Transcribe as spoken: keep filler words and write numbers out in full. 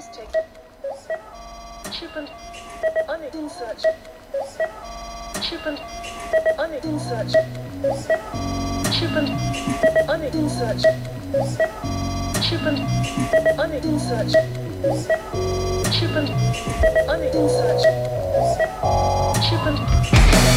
Take chip and on it insert chip and on it insert chip and on it insert chip and on it insert chip and on it insert chip and